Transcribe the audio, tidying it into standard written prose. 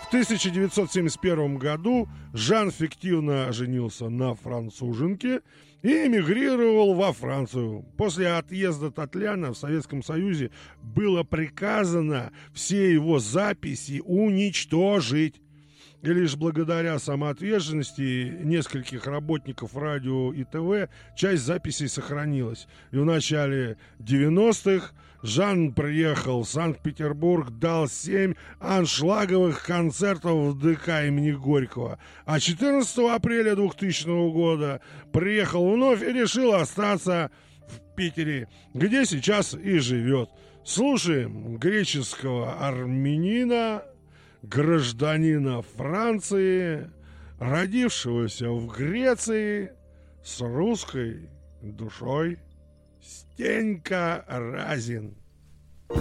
В 1971 году Жан фиктивно женился на француженке и эмигрировал во Францию. После отъезда Татляна в Советском Союзе было приказано все его записи уничтожить. И лишь благодаря самоотверженности нескольких работников радио и ТВ часть записей сохранилась. И в начале 90-х Жан приехал в Санкт-Петербург, дал 7 аншлаговых концертов в ДК имени Горького. А 14 апреля 2000 года приехал вновь и решил остаться в Питере, где сейчас и живет. Слушаем греческого армянина, гражданина Франции, родившегося в Греции, с русской душой, Стенька Разин.